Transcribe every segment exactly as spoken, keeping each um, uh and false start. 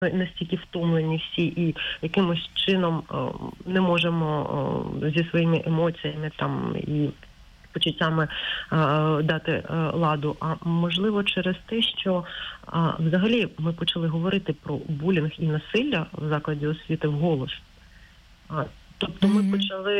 настільки втомлені всі і якимось чином не можемо зі своїми емоціями там і почуттями дати ладу. А можливо через те, що взагалі ми почали говорити про булінг і насилля в закладі освіти вголос. Тобто ми mm-hmm. почали,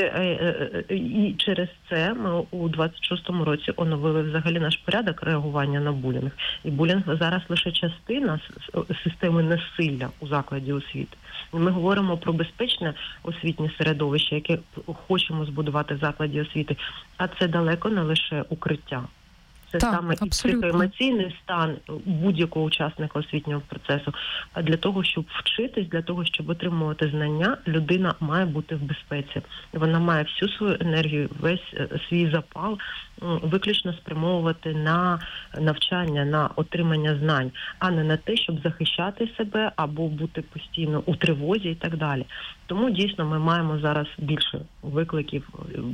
і через це ми у двадцять шостому році оновили взагалі наш порядок реагування на булінг. І булінг зараз лише частина системи насилля у закладі освіти. І ми говоримо про безпечне освітнє середовище, яке хочемо збудувати в закладі освіти, а це далеко не лише укриття. Це так, саме і психоемоційний стан будь-якого учасника освітнього процесу. А для того, щоб вчитись, для того, щоб отримувати знання, людина має бути в безпеці. Вона має всю свою енергію, весь свій запал виключно спрямовувати на навчання, на отримання знань, а не на те, щоб захищати себе або бути постійно у тривозі і так далі. Тому, дійсно, ми маємо зараз більше викликів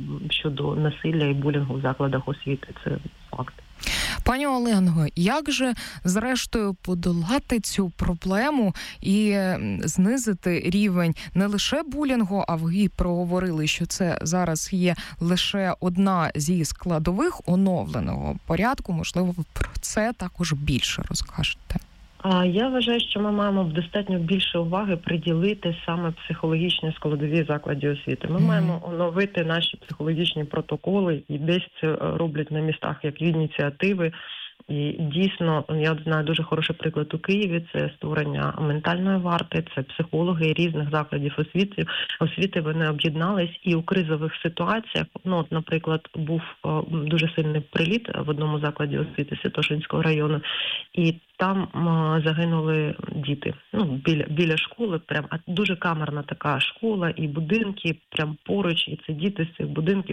щодо насилля і булінгу в закладах освіти. Це факт. Пані Олено, як же, зрештою, подолати цю проблему і знизити рівень не лише булінгу, а ви проговорили, що це зараз є лише одна зі складових оновленого порядку. Можливо, ви про це також більше розкажете. Я вважаю, що ми маємо достатньо більше уваги приділити саме психологічній складовій закладі освіти. Ми mm-hmm. маємо оновити наші психологічні протоколи, і десь це роблять на містах як ініціативи. І дійсно, я знаю дуже хороший приклад у Києві, це створення ментальної варти, це психологи різних закладів освіти. Освіти вони об'єднались і у кризових ситуаціях, ну от, наприклад, був о, дуже сильний приліт в одному закладі освіти Святошинського району, і там о, загинули діти. Ну, біля, біля школи, прям дуже камерна така школа і будинки, прям поруч, і це діти з цих будинків.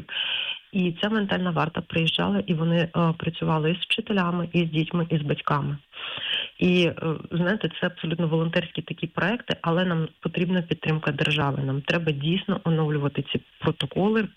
І ця ментальна варта приїжджала, і вони о, працювали і з вчителями, і з дітьми, і з батьками. І, знаєте, це абсолютно волонтерські такі проекти, але нам потрібна підтримка держави. Нам треба дійсно оновлювати ці протоколи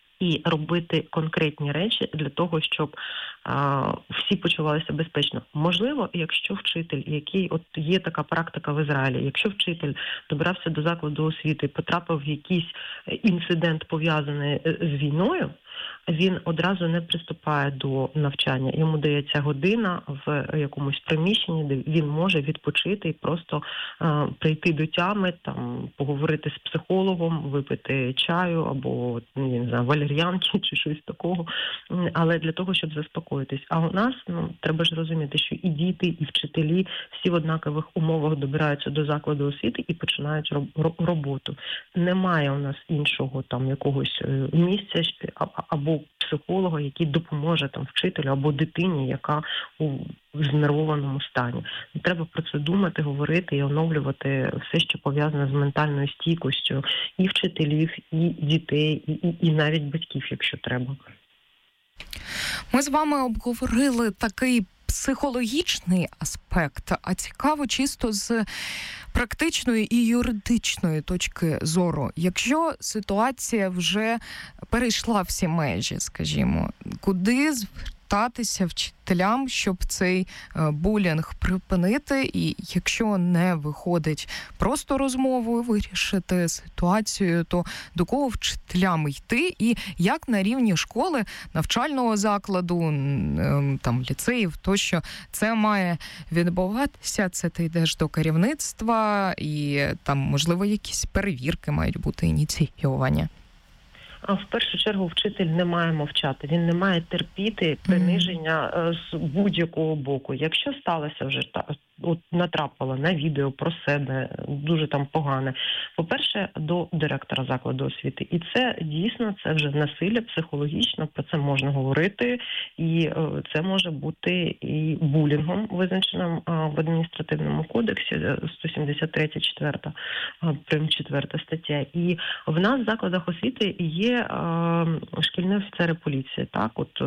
і робити конкретні речі для того, щоб а, всі почувалися безпечно. Можливо, якщо вчитель, який, от є така практика в Ізраїлі, якщо вчитель добрався до закладу освіти, потрапив в якийсь інцидент, пов'язаний з війною, він одразу не приступає до навчання. Йому дається година в якомусь приміщенні, де він може відпочити і просто е, прийти до тями, там, поговорити з психологом, випити чаю або, я не знаю, валер'янки чи щось такого. Але для того, щоб заспокоїтись. А у нас, ну, треба ж розуміти, що і діти, і вчителі всі в однакових умовах добираються до закладу освіти і починають роботу. Немає у нас іншого там якогось місця або психолога, який допоможе там вчителю або дитині, яка у знервованому стані. Треба про це думати, говорити і оновлювати все, що пов'язане з ментальною стійкістю і вчителів, і дітей, і, і, і навіть батьків, якщо треба. Ми з вами обговорили такий психологічний аспект, а цікаво чисто з практичної і юридичної точки зору. Якщо ситуація вже перейшла всі межі, скажімо, куди звертатися вчителям, щоб цей булінг припинити, і якщо не виходить просто розмовою вирішити ситуацію, то до кого вчителям йти і як на рівні школи, навчального закладу, там ліцеїв, тощо це має відбуватися, це ти йдеш до керівництва і там, можливо, якісь перевірки мають бути ініційовані. А в першу чергу вчитель не має мовчати, він не має терпіти приниження mm-hmm. з будь-якого боку. Якщо сталося вже так, от натрапила на відео про себе, дуже там погане. По-перше, до директора закладу освіти. І це дійсно, це вже насилля психологічно, про це можна говорити. І це може бути і булінгом, визначеним в адміністративному кодексі, сто сімдесят три четверта, прим. четверта стаття. І в нас в закладах освіти є шкільні офіцери поліції, так, от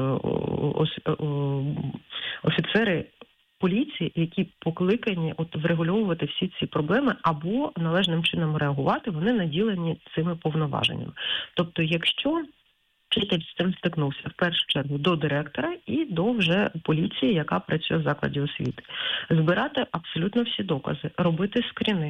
офіцери поліції, які покликані от врегульовувати всі ці проблеми або належним чином реагувати, вони наділені цими повноваженнями. Тобто, якщо вчитель з цим стикнувся в першу чергу до директора і до вже поліції, яка працює в закладі освіти, збирати абсолютно всі докази, робити скріни,